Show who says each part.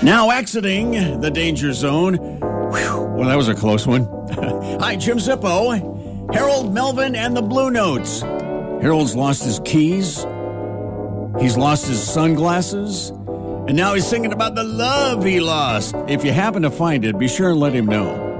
Speaker 1: Now exiting the danger zone. Whew, well, that was a close one. Hi, Jim Zippo, Harold Melvin, and the Blue Notes. Harold's lost his keys. He's lost his sunglasses. And now he's singing about the love he lost. If you happen to find it, be sure and let him know.